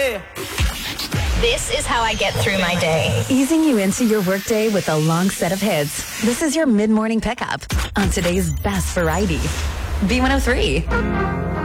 way. This is how I get through my day. Easing you into your workday with a long set of hits. This is your mid-morning pickup on today's best variety. B103.